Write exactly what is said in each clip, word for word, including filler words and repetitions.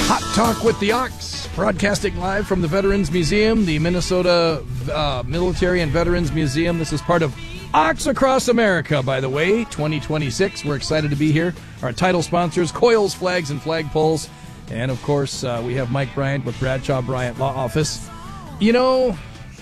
Hot Talk with the Ox, broadcasting live from the Veterans Museum, the Minnesota uh, Military and Veterans Museum. This is part of Ox Across America, by the way, twenty twenty-six. We're excited to be here. Our title sponsors, Coils, Flags, and Flagpoles. And, of course, uh, we have Mike Bryant with Bradshaw Bryant Law Office. You know,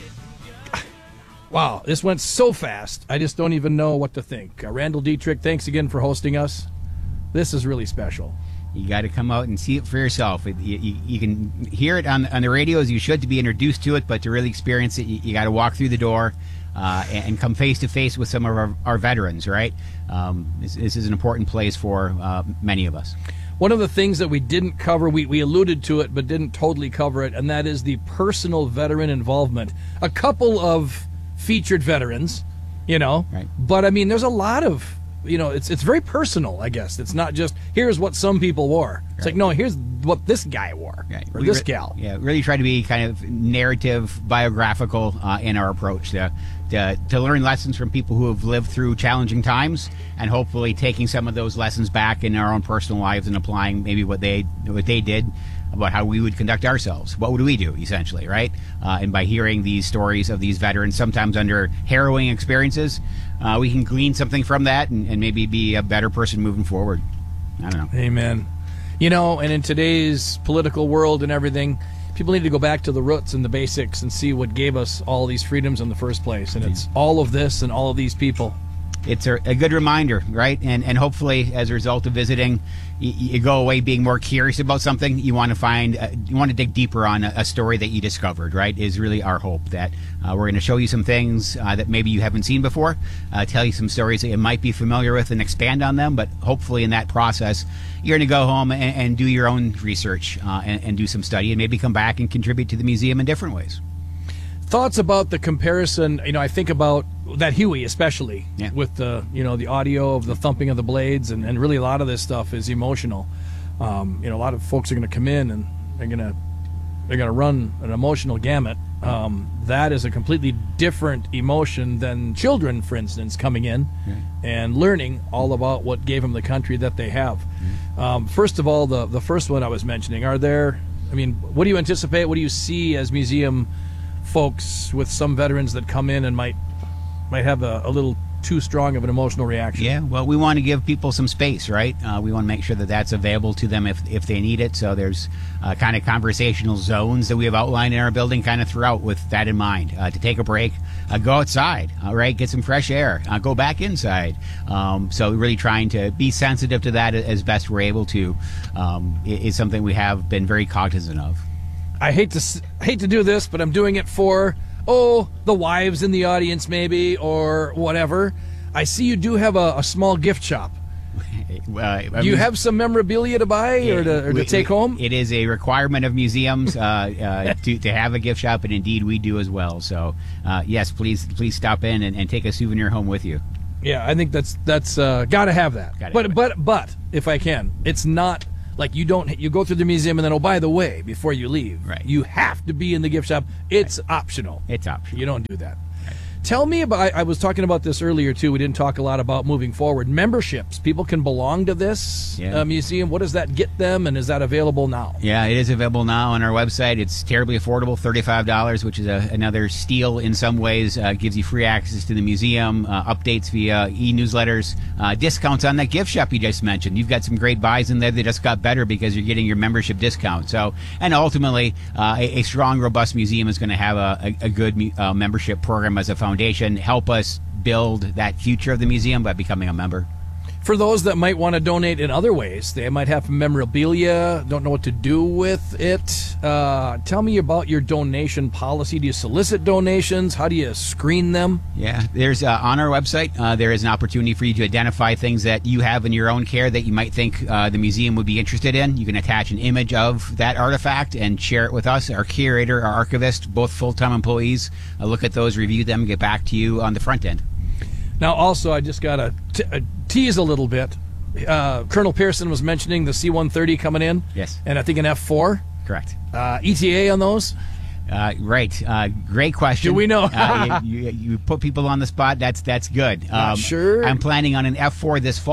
wow, this went so fast. I just don't even know what to think. Uh, Randall Dietrich, thanks again for hosting us. This is really special. You got to come out and see it for yourself. It, you, you, you can hear it on, on the radio as you should to be introduced to it, but to really experience it, you, you got to walk through the door uh, and, and come face to face with some of our, our veterans, right? Um, this, this is an important place for uh, many of us. One of the things that we didn't cover, we, we alluded to it, but didn't totally cover it, and that is the personal veteran involvement. A couple of featured veterans, you know, right. But I mean, there's a lot of, you know, it's it's very personal, I guess. It's not just, here's what some people wore. It's right. like, no, here's what this guy wore, right. or we this re- gal. Yeah, really try to be kind of narrative, biographical uh, in our approach to, to to learn lessons from people who have lived through challenging times, and hopefully taking some of those lessons back in our own personal lives and applying maybe what they what they did about how we would conduct ourselves. What would we do, essentially, right? Uh, and by hearing these stories of these veterans, sometimes under harrowing experiences, uh, we can glean something from that and, and maybe be a better person moving forward. I don't know. Amen. You know, and in today's political world and everything, people need to go back to the roots and the basics and see what gave us all these freedoms in the first place. And it's all of this and all of these people. It's a, a good reminder, right? And and hopefully, as a result of visiting, you, you go away being more curious about something. You want to find, uh, you want to dig deeper on a, a story that you discovered, right? Is really our hope that uh, we're going to show you some things uh, that maybe you haven't seen before, uh, tell you some stories that you might be familiar with and expand on them. But hopefully in that process, you're going to go home and, and do your own research uh, and, and do some study and maybe come back and contribute to the museum in different ways. Thoughts about the comparison? You know, I think about that Huey, especially yeah. with the, you know, the audio of the thumping of the blades, and, and really a lot of this stuff is emotional. Um, you know, a lot of folks are going to come in and they're going to they're going to run an emotional gamut. Um, that is a completely different emotion than children, for instance, coming in yeah. and learning all about what gave them the country that they have. Mm-hmm. Um, first of all, the the first one I was mentioning, are there? I mean, what do you anticipate? What do you see as museum folks with some veterans that come in and might might have a, a little too strong of an emotional reaction? Yeah, well, we want to give people some space, right? Uh, we want to make sure that that's available to them if if they need it. So there's uh, kind of conversational zones that we have outlined in our building kind of throughout with that in mind. Uh, to take a break, uh, go outside, all right, get some fresh air, uh, go back inside. Um, so really trying to be sensitive to that as best we're able to um, is something we have been very cognizant of. I hate to I hate to do this, but I'm doing it for, oh, the wives in the audience maybe, or whatever. I see you do have a, a small gift shop. Uh, I do you mean, have some memorabilia to buy or to, or we, to take we, home? It is a requirement of museums uh, uh, to, to have a gift shop, and indeed we do as well. So, uh, yes, please please stop in and, and take a souvenir home with you. Yeah, I think that's that's uh, got to have that. Gotta but have but but if I can, it's not like you don't you go through the museum and then, oh, by the way, before you leave, right. you have to be in the gift shop. It's right. optional. It's optional. You don't do that. Right. Tell me about, I, I was talking about this earlier too, we didn't talk a lot about moving forward. Memberships, people can belong to this yeah. uh, museum. What does that get them, and is that available now? Yeah, it is available now on our website. It's terribly affordable, thirty-five dollars, which is a, another steal in some ways. Uh, gives you free access to the museum, uh, updates via e-newsletters, uh, discounts on that gift shop you just mentioned. You've got some great buys in there that just got better because you're getting your membership discount. So, and ultimately, uh, a, a strong, robust museum is going to have a, a, a good uh, membership program as a foundation. Help us build that future of the museum by becoming a member. For those that might want to donate in other ways, they might have memorabilia, don't know what to do with it. Uh, tell me about your donation policy. Do you solicit donations? How do you screen them? Yeah, there's uh, on our website, uh, there is an opportunity for you to identify things that you have in your own care that you might think uh, the museum would be interested in. You can attach an image of that artifact and share it with us. Our curator, our archivist, both full-time employees, uh, look at those, review them, and get back to you on the front end. Now, also, I just got to t- uh, tease a little bit. Uh, Colonel Pearson was mentioning the C one thirty coming in. Yes. And I think an F four. Correct. Uh, E T A on those? Uh, right. Uh, great question. Do we know? uh, you, you, you put people on the spot. That's that's good. Um, sure. I'm planning on an F four this fall.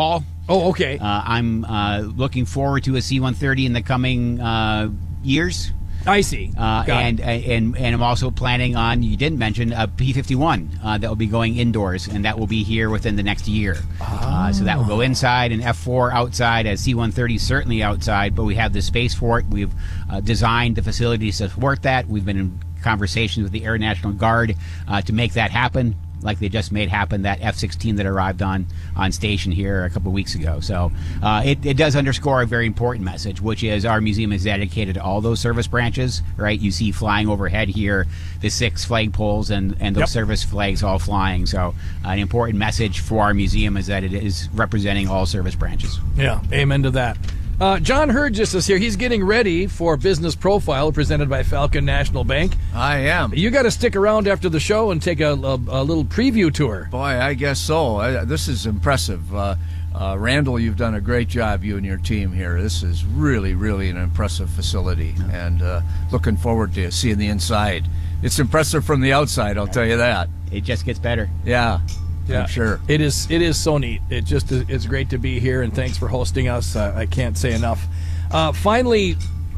Oh, okay. Uh, I'm uh, looking forward to a C one thirty in the coming uh, years. I see. Uh, Got and, it. and and I'm also planning on, you didn't mention, a P fifty-one uh, that will be going indoors, and that will be here within the next year. Oh. Uh, so that will go inside, and F four outside, as C one thirty certainly outside, but we have the space for it. We've uh, designed the facilities to support that. We've been in conversations with the Air National Guard uh, to make that happen, like they just made happen that F sixteen that arrived on on station here a couple of weeks ago. So uh, it, it does underscore a very important message, which is our museum is dedicated to all those service branches, right? You see flying overhead here the six flagpoles and, and those yep. service flags all flying. So uh, an important message for our museum is that it is representing all service branches. Yeah, amen to that. Uh, John Hurgis is here. He's getting ready for Business Profile presented by Falcon National Bank. I am. You got to stick around after the show and take a, a, a little preview tour. Boy, I guess so. I, this is impressive. Uh, uh, Randall, you've done a great job, you and your team here. This is really, really an impressive facility, and uh, looking forward to seeing the inside. It's impressive from the outside, I'll tell you that. It just gets better. Yeah. Yeah, I'm sure. It is It is so neat. It just is, it's great to be here, and thanks for hosting us. Uh, I can't say enough. Uh, finally,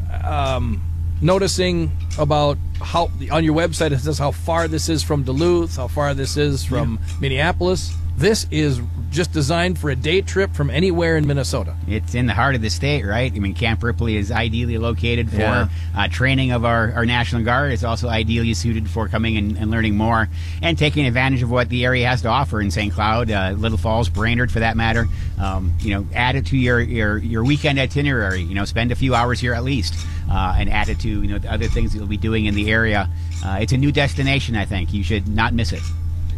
um, noticing about how on your website it says how far this is from Duluth, how far this is from yeah. Minneapolis. This is just designed for a day trip from anywhere in Minnesota. It's in the heart of the state, right? I mean, Camp Ripley is ideally located for yeah. uh, training of our, our National Guard. It's also ideally suited for coming and, and learning more and taking advantage of what the area has to offer in Saint Cloud, uh, Little Falls, Brainerd for that matter. Um, you know, add it to your, your, your weekend itinerary. You know, spend a few hours here at least uh, and add it to, you know, the other things that you'll be doing in the area. Uh, it's a new destination, I think. You should not miss it.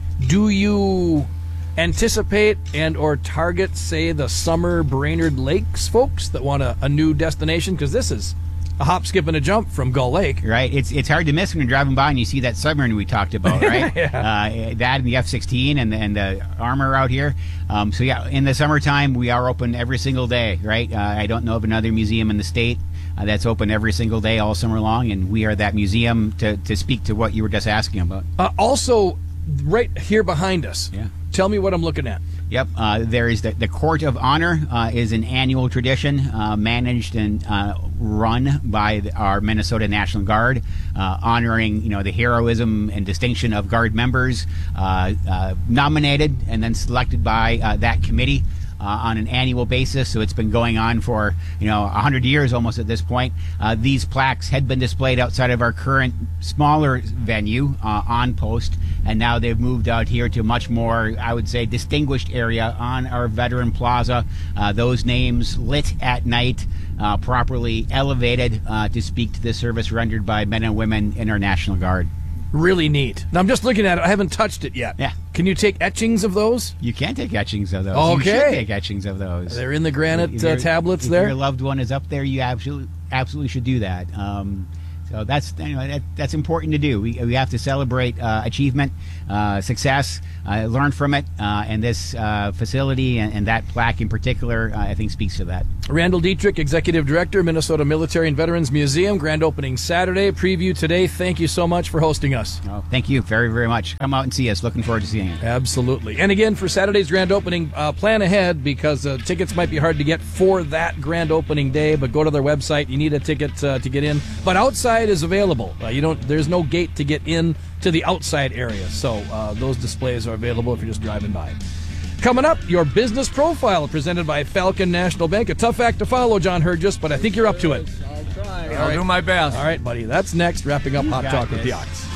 Do you anticipate and or target, say, the summer Brainerd Lakes folks that want a, a new destination? Because this is a hop, skip, and a jump from Gull Lake. Right. It's it's hard to miss when you're driving by and you see that submarine we talked about, right? yeah. uh, that and the F sixteen and, and the armor out here. Um, so, yeah, in the summertime, we are open every single day, right? Uh, I don't know of another museum in the state uh, that's open every single day all summer long, and we are that museum to, to speak to what you were just asking about. Uh, also, right here behind us. Yeah. Tell me what I'm looking at. Yep. Uh, there is the, the Court of Honor uh, is an annual tradition uh, managed and uh, run by the, our Minnesota National Guard, uh, honoring, you know, the heroism and distinction of Guard members, uh, uh, nominated and then selected by uh, that committee uh, on an annual basis. So it's been going on for, you know, one hundred years almost at this point. Uh, these plaques had been displayed outside of our current smaller venue uh, on post, and now they've moved out here to a much more, I would say, distinguished area on our Veteran Plaza. Uh, those names lit at night, uh, properly elevated uh, to speak to the service rendered by men and women in our National Guard. Really neat. Now, I'm just looking at it. I haven't touched it yet. Yeah. Can you take etchings of those? You can take etchings of those. Okay. You should take etchings of those. They're in the granite If uh, your- tablets if there? your loved one is up there, you absolutely absolutely should do that. Um, so that's you know, that, that's important to do. We, we have to celebrate uh, achievement, uh, success, uh, learn from it, uh, and this uh, facility and, and that plaque in particular, uh, I think, speaks to that. Randall Dietrich, Executive Director, Minnesota Military and Veterans Museum. Grand opening Saturday. Preview today. Thank you so much for hosting us. Oh, thank you very, very much. Come out and see us. Looking forward to seeing you. Absolutely. And again, for Saturday's grand opening, uh, plan ahead because uh, tickets might be hard to get for that grand opening day, but go to their website. You need a ticket uh, to get in. But outside is available. Uh, you don't. There's no gate to get in to the outside area. So uh, those displays are available if you're just driving by. Coming up, your business profile presented by Falcon National Bank. A tough act to follow, John Hurgis, but I think you're up to it. I'll try. All I'll right. do my best. All right, buddy. That's next. Wrapping up Hot got Talk with this. the Ox.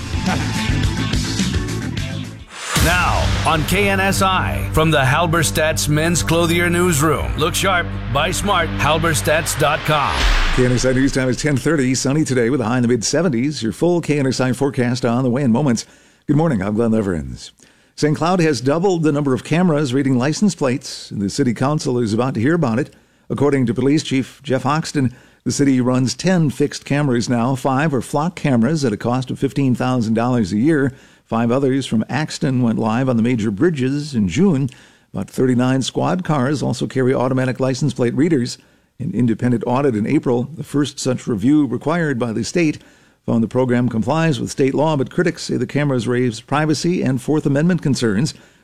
Now on K N S I from the Halberstadt's Men's Clothier Newsroom. Look sharp, buy smart, halberstadts dot com. K N S I News Time is ten thirty. Sunny today with a high in the mid seventies. Your full K N S I forecast on the way in moments. Good morning. I'm Glenn Leverins. Saint Cloud has doubled the number of cameras reading license plates. The city council is about to hear about it. According to Police Chief Jeff Hoxton, the city runs ten fixed cameras now. Five are flock cameras at a cost of fifteen thousand dollars a year. Five others from Axton went live on the major bridges in June. About thirty-nine squad cars also carry automatic license plate readers. An independent audit in April, the first such review required by the state, found the program complies with state law, but critics say the cameras raise privacy and Fourth Amendment concerns.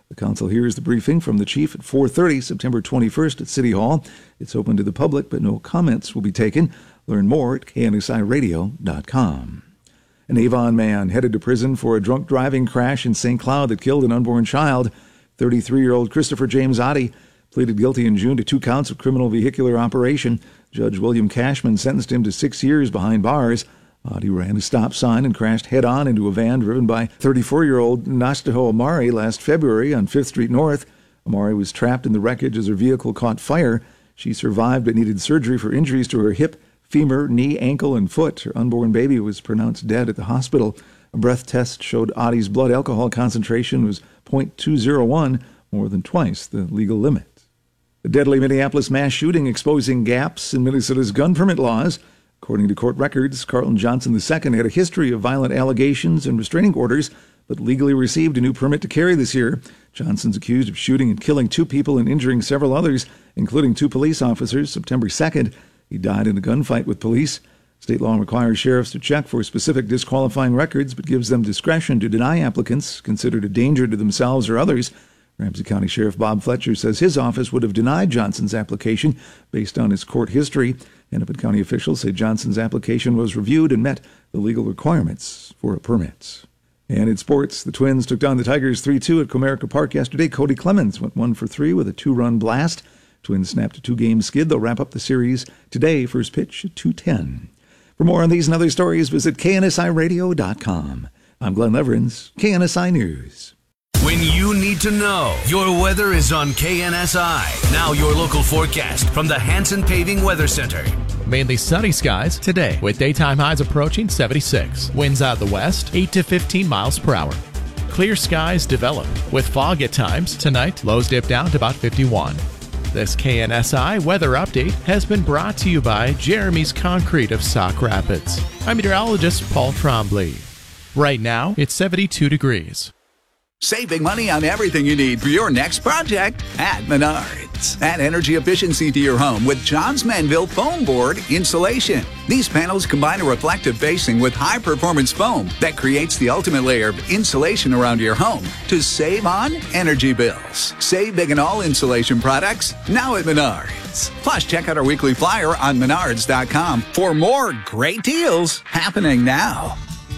The council hears the briefing from the chief at four thirty, September twenty-first at City Hall. It's open to the public, but no comments will be taken. Learn more at K N S I radio dot com. An Avon man headed to prison for a drunk driving crash in Saint Cloud that killed an unborn child. thirty-three-year-old Christopher James Oddie pleaded guilty in June to two counts of criminal vehicular operation. Judge William Cashman sentenced him to six years behind bars. Oddie ran a stop sign and crashed head-on into a van driven by thirty-four-year-old Nastaho Amari last February on fifth Street North. Amari was trapped in the wreckage as her vehicle caught fire. She survived but needed surgery for injuries to her hip, femur, knee, ankle, and foot. Her unborn baby was pronounced dead at the hospital. A breath test showed Oddie's blood alcohol concentration was zero point two zero one, more than twice the legal limit. The deadly Minneapolis mass shooting exposing gaps in Minnesota's gun permit laws. According to court records, Carlton Johnson the Second had a history of violent allegations and restraining orders, but legally received a new permit to carry this year. Johnson's accused of shooting and killing two people and injuring several others, including two police officers, September second. He died in a gunfight with police. State law requires sheriffs to check for specific disqualifying records, but gives them discretion to deny applicants considered a danger to themselves or others. Ramsey County Sheriff Bob Fletcher says his office would have denied Johnson's application based on his court history. Hennepin County officials say Johnson's application was reviewed and met the legal requirements for a permit. And in sports, the Twins took down the Tigers three two at Comerica Park yesterday. Cody Clemens went one for three with a two-run blast. Twins snapped a two-game skid. They'll wrap up the series today. First pitch at two ten. For more on these and other stories, visit K N S I radio dot com. I'm Glenn Leverins, K N S I News. When you need to know, your weather is on K N S I. Now your local forecast from the Hanson Paving Weather Center. Mainly sunny skies today, with daytime highs approaching seventy-six. Winds out of the west, eight to fifteen miles per hour. Clear skies develop, with fog at times. Tonight, lows dip down to about fifty-one. This K N S I weather update has been brought to you by Jeremy's Concrete of Sauk Rapids. I'm meteorologist Paul Trombley. Right now, it's seventy-two degrees. Save big money on everything you need for your next project at Menards. Add energy efficiency to your home with Johns Manville Foam Board Insulation. These panels combine a reflective facing with high-performance foam that creates the ultimate layer of insulation around your home to save on energy bills. Save big on all insulation products now at Menards. Plus, check out our weekly flyer on menards dot com for more great deals happening now.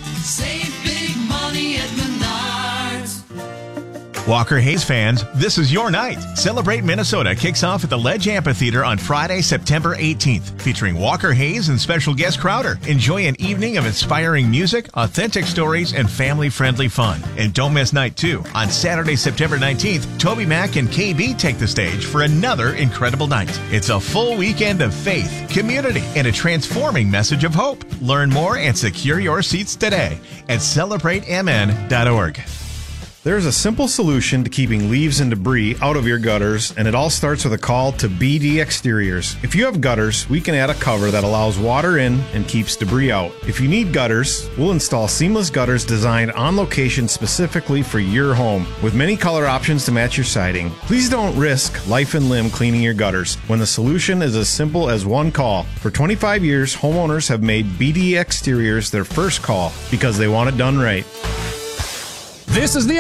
Save big money at Menards. Walker Hayes fans, this is your night. Celebrate Minnesota kicks off at the Ledge Amphitheater on Friday, September eighteenth, featuring Walker Hayes and special guest Crowder. Enjoy an evening of inspiring music, authentic stories, and family-friendly fun. And don't miss night two. On Saturday, September nineteenth, Toby Mac and K B take the stage for another incredible night. It's a full weekend of faith, community, and a transforming message of hope. Learn more and secure your seats today at celebrate m n dot org. There's a simple solution to keeping leaves and debris out of your gutters, and it all starts with a call to B D Exteriors. If you have gutters, we can add a cover that allows water in and keeps debris out. If you need gutters, we'll install seamless gutters designed on location specifically for your home, with many color options to match your siding. Please don't risk life and limb cleaning your gutters when the solution is as simple as one call. For twenty-five years, homeowners have made B D Exteriors their first call because they want it done right. This is the